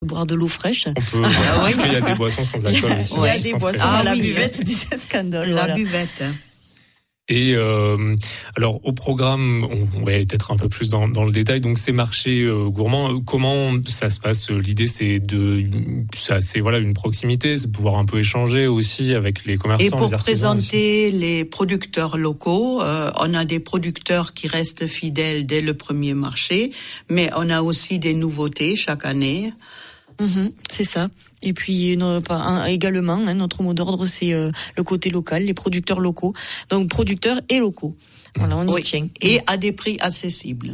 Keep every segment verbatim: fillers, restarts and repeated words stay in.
boire de l'eau fraîche. On peut, ah, parce qu'il y a des boissons sans alcool aussi. Il y a des boissons ah, à la oui, buvette des escandoles. La voilà. buvette. Et euh, alors au programme, on, on va peut-être un peu plus dans, dans le détail. Donc ces marchés euh, gourmands, comment ça se passe? L'idée c'est de, c'est assez, voilà, une proximité, c'est de pouvoir un peu échanger aussi avec les commerçants. Et pour les artisans présenter aussi. les producteurs locaux, euh, on a des producteurs qui restent fidèles dès le premier marché, mais on a aussi des nouveautés chaque année. Mmh, c'est ça. Et puis une, un, également, hein, notre mot d'ordre, c'est euh, le côté local, les producteurs locaux. Donc producteurs et locaux. Voilà, on y oui. tient. Et à des prix accessibles.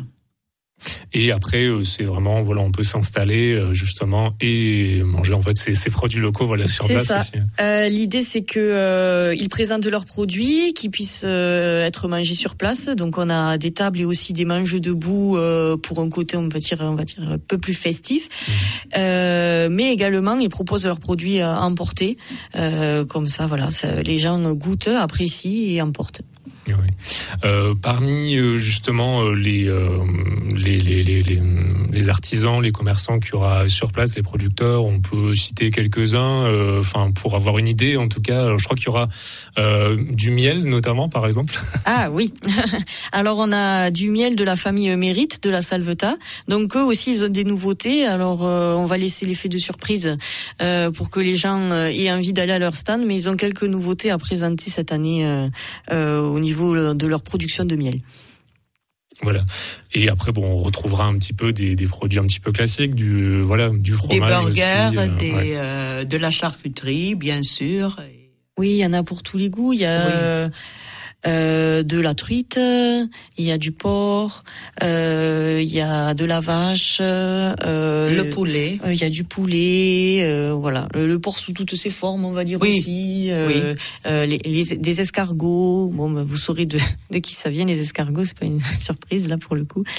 Et après, c'est vraiment, voilà, on peut s'installer justement et manger en fait ces, ces produits locaux, voilà, sur c'est place ça. aussi. Euh, l'idée, c'est que euh, ils présentent leurs produits, qu'ils puissent euh, être mangés sur place. Donc, on a des tables et aussi des manges debout euh, pour un côté, on peut dire, on va dire un peu plus festif. Mmh. Euh, mais également, ils proposent leurs produits à emporter. Euh, comme ça, voilà, ça, les gens goûtent, apprécient et emportent. Oui. Euh, parmi euh, justement euh, les, euh, les, les les les les artisans, les commerçants qu'il y aura sur place, les producteurs, on peut citer quelques-uns. Enfin, euh, pour avoir une idée, en tout cas, alors, je crois qu'il y aura euh, du miel notamment, par exemple. Ah oui. Alors on a du miel de la famille Mérite, de la Salvetat. Donc eux aussi ils ont des nouveautés. Alors euh, on va laisser l'effet de surprise euh, pour que les gens euh, aient envie d'aller à leur stand, mais ils ont quelques nouveautés à présenter cette année euh, euh, au niveau de leur production de miel. Voilà. Et après, bon, on retrouvera un petit peu des, des produits un petit peu classiques, du voilà, du fromage, des burgers, aussi, euh, des ouais. euh, de la charcuterie, bien sûr. Oui, il y en a pour tous les goûts. Il y a oui. euh, euh, de la truite, il y a du porc, euh, il y a de la vache, euh, le poulet. Euh, il y a du poulet, euh, voilà. Le, le porc sous toutes ses formes, on va dire oui. aussi. Euh, oui. euh, les, les, des escargots. Bon, bah, vous saurez de, de qui ça vient, les escargots. C'est pas une surprise là pour le coup.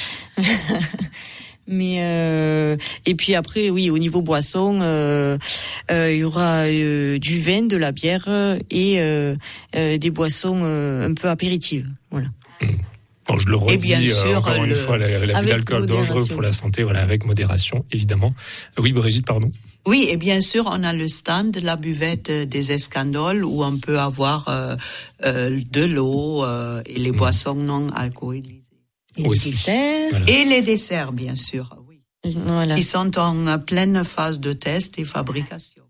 Mais euh, et puis après, oui, au niveau boisson, euh, euh, il y aura euh, du vin, de la bière et euh, euh, des boissons euh, un peu apéritives. Voilà. Mmh. Bon, je le redis, et bien sûr, euh, encore le... une fois, la, la vie d'alcool dangereux pour la santé, voilà, avec modération, évidemment. Oui, Brigitte, pardon. Oui, et bien sûr, on a le stand de la buvette des escandoles où on peut avoir euh, euh, de l'eau euh, et les mmh. boissons non alcoolisées. Et les desserts. Voilà. Et les desserts, bien sûr, oui. Voilà. Ils sont en pleine phase de test et fabrication.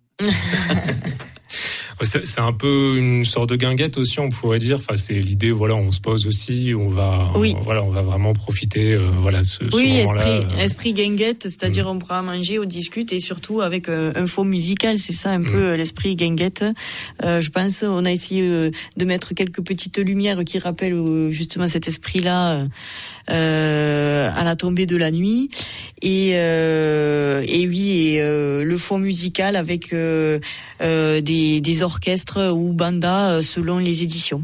c'est, c'est un peu une sorte de guinguette aussi, on pourrait dire. Enfin, c'est l'idée, voilà, on se pose aussi, on va, oui. on, voilà, on va vraiment profiter, euh, voilà, ce, ce oui, moment-là. esprit, esprit guinguette, c'est-à-dire mmh. on pourra manger, on discute et surtout avec euh, un fond musical, c'est ça un mmh. peu l'esprit guinguette. Euh, je pense, on a essayé euh, de mettre quelques petites lumières qui rappellent euh, justement cet esprit-là euh, à la tombée de la nuit. Et, euh, et oui, et euh, le fond musical avec euh, euh, des, des orchestres ou bandas selon les éditions.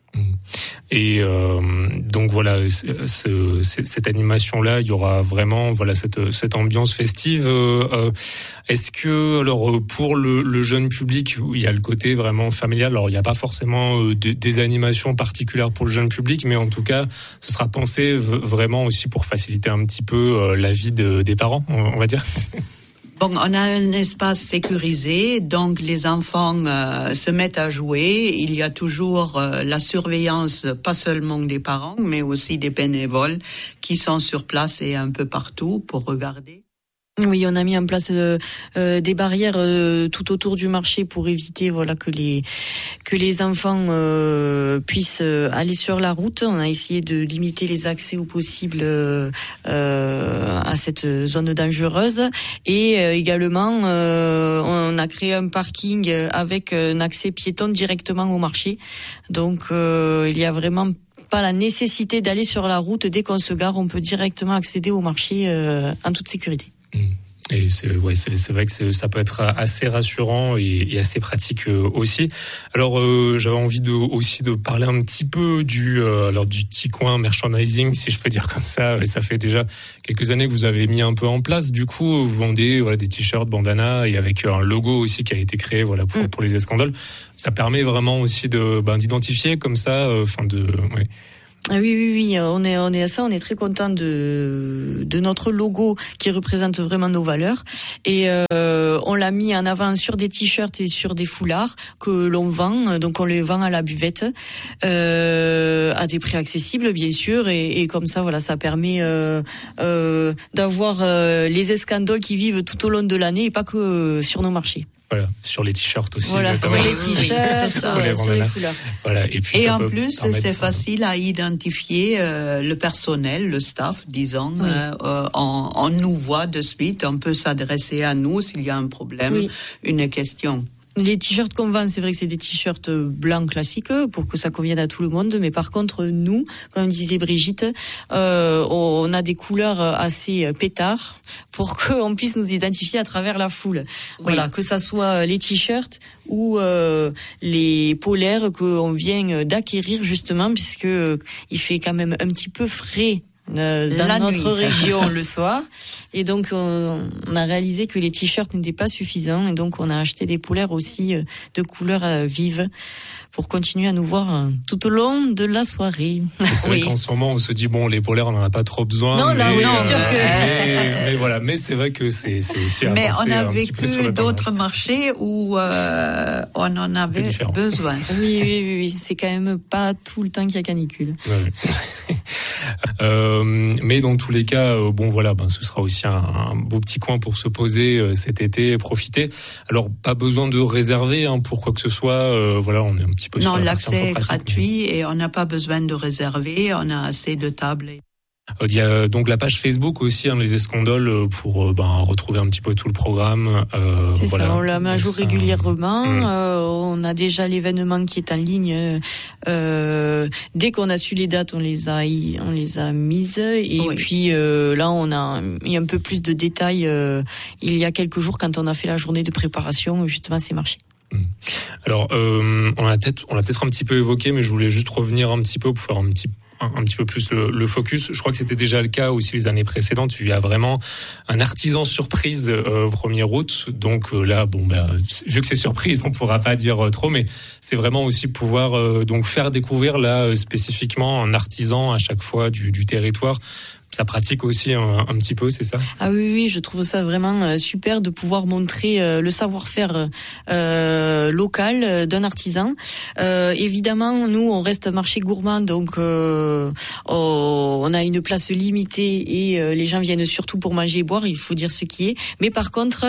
Et euh, donc voilà, ce, ce, cette animation-là, il y aura vraiment voilà cette, cette ambiance festive. Euh, est-ce que alors pour le, le jeune public, il y a le côté vraiment familial. Alors il n'y a pas forcément de, des animations particulières pour le jeune public, mais en tout cas, ce sera pensé vraiment aussi pour faciliter un petit peu la vie de, des parents, on va dire. Bon, on a un espace sécurisé, donc les enfants euh, se mettent à jouer. Il y a toujours euh, la surveillance, pas seulement des parents, mais aussi des bénévoles qui sont sur place et un peu partout pour regarder. Oui, on a mis en place euh, euh, des barrières euh, tout autour du marché pour éviter voilà que les que les enfants euh, puissent euh, aller sur la route. On a essayé de limiter les accès au possible euh, euh, à cette zone dangereuse et euh, également euh, on a créé un parking avec un accès piéton directement au marché. Donc euh, il y a vraiment pas la nécessité d'aller sur la route dès qu'on se gare. On peut directement accéder au marché euh, en toute sécurité. Et c'est, ouais, c'est, c'est vrai que c'est, ça peut être assez rassurant et, et assez pratique euh, aussi. Alors, euh, j'avais envie de, aussi de parler un petit peu du, euh, alors du petit coin merchandising, si je peux dire comme ça. Et ça fait déjà quelques années que vous avez mis un peu en place. Du coup, vous vendez voilà, des t-shirts, bandanas et avec un logo aussi qui a été créé voilà, pour, mmh. pour les escandoles. Ça permet vraiment aussi de, ben, d'identifier comme ça, enfin euh, de... Ouais. Ah oui, oui, oui, on est, on est à ça, on est très content de, de notre logo qui représente vraiment nos valeurs. Et euh, on l'a mis en avant sur des t-shirts et sur des foulards que l'on vend. Donc on les vend à la buvette, euh, à des prix accessibles, bien sûr. Et, et comme ça, voilà, ça permet euh, euh, d'avoir euh, les escandoles qui vivent tout au long de l'année et pas que sur nos marchés. Voilà, sur les t-shirts aussi. Voilà, sur les t-shirts, sur, les, sur les foulards. Voilà, et puis et en plus, c'est facile à identifier euh, le personnel, le staff, disons. Oui. Euh, on, on nous voit de suite, on peut s'adresser à nous s'il y a un problème, oui. une question. Les t-shirts qu'on vend, c'est vrai que c'est des t-shirts blancs classiques pour que ça convienne à tout le monde. Mais par contre, nous, comme disait Brigitte, euh, on a des couleurs assez pétards pour qu'on puisse nous identifier à travers la foule. Oui. Voilà, que ça soit les t-shirts ou euh, les polaires qu'on vient d'acquérir justement, puisque il fait quand même un petit peu frais. Euh, dans la notre nuit. région le soir, et donc on, on a réalisé que les t-shirts n'étaient pas suffisants, et donc on a acheté des polaires aussi euh, de couleurs euh, vives pour continuer à nous voir euh, tout au long de la soirée. C'est oui. vrai qu'en ce moment on se dit bon, les polaires on en a pas trop besoin. Non, là mais, oui, c'est euh, sûr que. Mais, mais voilà, mais c'est vrai que c'est, c'est aussi. À mais on a un vécu d'autres marchés où euh, on en avait besoin. Oui, oui, oui, oui, c'est quand même pas tout le temps qu'il y a canicule. Ouais. euh, mais dans tous les cas, euh, bon voilà, ben ce sera aussi un, un beau petit coin pour se poser euh, cet été, profiter. Alors pas besoin de réserver hein, pour quoi que ce soit. Euh, voilà, on est un petit peu. Non, sur l'accès est gratuit et on n'a pas besoin de réserver. On a assez de tables. Il y a donc la page Facebook aussi, hein, les Escandoles, pour euh, ben, retrouver un petit peu tout le programme. Euh, c'est voilà. ça, on la met à jour ça... régulièrement. Mmh. Euh, on a déjà l'événement qui est en ligne. Euh, dès qu'on a su les dates, on les a, on les a mises. Et oui. puis euh, là, on a, il y a un peu plus de détails. Euh, il y a quelques jours, quand on a fait la journée de préparation, justement, ces marchés. Alors, euh, on l'a peut-être, on l'a peut-être un petit peu évoqué, mais je voulais juste revenir un petit peu pour faire un petit Un, un petit peu plus le, le focus. Je crois que c'était déjà le cas aussi les années précédentes. Il y a vraiment un artisan surprise euh, premier août. Donc euh, là, bon, bah, vu que c'est surprise, on pourra pas dire euh, trop, mais c'est vraiment aussi pouvoir euh, donc faire découvrir là euh, spécifiquement un artisan à chaque fois du, du territoire. Ça pratique aussi un, un petit peu, c'est ça ? Ah oui, oui, je trouve ça vraiment euh, super de pouvoir montrer euh, le savoir-faire euh, local d'un artisan. Euh, évidemment, nous, on reste marché gourmand, donc euh, on a une place limitée et euh, les gens viennent surtout pour manger et boire, il faut dire ce qui est. Mais par contre,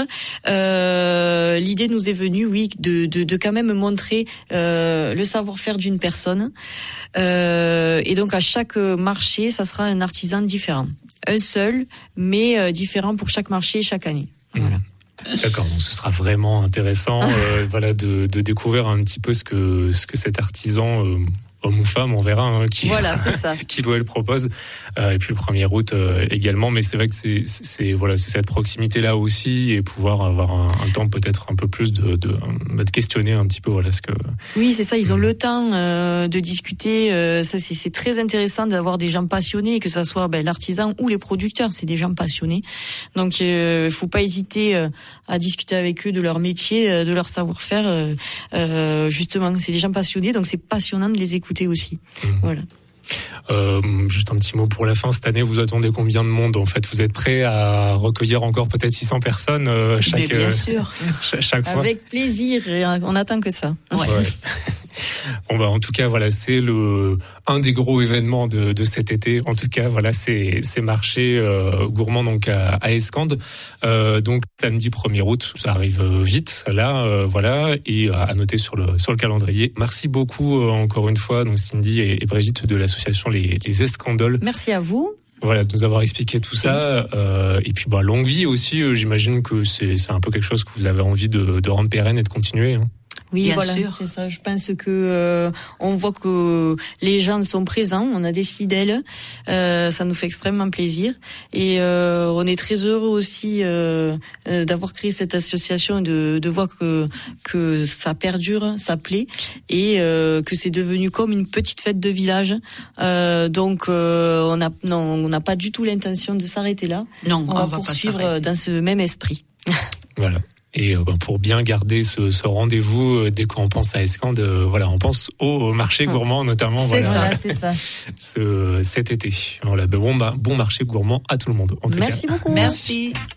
euh, l'idée nous est venue, oui, de, de, de quand même montrer euh, le savoir-faire d'une personne. Euh, et donc, à chaque marché, ça sera un artisan différent. Un seul, mais euh, différent pour chaque marché, chaque année. Voilà. Mmh. D'accord, donc ce sera vraiment intéressant, euh, voilà, de, de découvrir un petit peu ce que ce que cet artisan, euh, homme ou femme, on verra, hein, qui voilà, c'est ça. qui doit le propose. Euh, et puis le premier août euh, également, mais c'est vrai que c'est c'est voilà, c'est cette proximité là aussi et pouvoir avoir un, un temps peut-être un peu plus de de, de questionner un petit peu voilà ce que. Oui, c'est ça. Ils ont mmh. le temps euh, de discuter. Euh, ça, c'est, c'est très intéressant d'avoir des gens passionnés, que ça soit ben, l'artisan ou les producteurs. C'est des gens passionnés. Donc, il euh, faut pas hésiter euh, à discuter avec eux de leur métier, euh, de leur savoir-faire. Euh, euh, justement, c'est des gens passionnés, donc c'est passionnant de les écouter aussi. Mmh. Voilà. Euh, juste un petit mot pour la fin. Cette année, vous attendez combien de monde ? En fait, vous êtes prêts à recueillir encore peut-être six cents personnes euh, chaque, Mais bien sûr. Euh, chaque, chaque fois. Avec plaisir. On attend que ça. Ouais. Ouais. Bon bah en tout cas voilà, c'est le un des gros événements de, de cet été. En tout cas voilà, c'est ces marchés euh, gourmands donc à, à Escande. Euh, donc samedi premier août, ça arrive vite là, euh, voilà, et à noter sur le sur le calendrier. Merci beaucoup euh, encore une fois donc Cindy et, et Brigitte de l'association les, les Escandoles. Merci à vous. Voilà, de nous avoir expliqué tout ça. Euh, et puis, bah, longue vie aussi. Euh, j'imagine que c'est, c'est un peu quelque chose que vous avez envie de, de rendre pérenne et de continuer. Hein. Oui, bien voilà, sûr. C'est ça. Je pense que euh, on voit que les gens sont présents. On a des fidèles. Euh, ça nous fait extrêmement plaisir. Et euh, on est très heureux aussi euh, euh, d'avoir créé cette association, de, de voir que que ça perdure, ça plaît, et euh, que c'est devenu comme une petite fête de village. Euh, donc, euh, on a non, on n'a pas du tout l'intention de s'arrêter là. Non, on, on va, va poursuivre pas dans ce même esprit. Voilà. Et euh, pour bien garder ce, ce rendez-vous, euh, dès qu'on pense à Escande, euh, voilà, on pense au marché gourmand notamment. C'est voilà, ça, c'est ça. Ce, cet été. Voilà, bon, bah, bon marché gourmand à tout le monde. En tout Merci cas. beaucoup. Merci.